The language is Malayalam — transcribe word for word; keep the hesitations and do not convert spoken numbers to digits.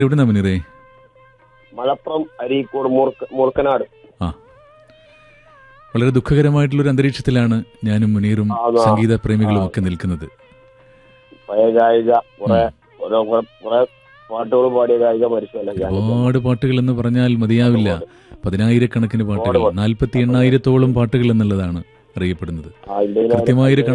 എവിടുന്നാ മുനീറേ? മലപ്പുറം അരീക്കോട് മൂർക്കനാട്. ആ, വളരെ ദുഃഖകരമായിട്ടുള്ളൊരു അന്തരീക്ഷത്തിലാണ് ഞാനും മുനീറും സംഗീത പ്രേമികളും ഒക്കെ നിൽക്കുന്നത്. പഴയ ഗായിക കുറെ കുറെ പാട്ടുകൾ പാടിയ ഗായിക മരിച്ചല്ല. ഒരുപാട് പാട്ടുകൾ എന്ന് പറഞ്ഞാൽ മതിയാവില്ല. പതിനായിരക്കണക്കിന് പാട്ടുകൾ, നാൽപ്പത്തി എണ്ണായിരത്തോളം പാട്ടുകൾ എന്നുള്ളതാണ് അറിയപ്പെടുന്നത്. കൃത്യമായൊരു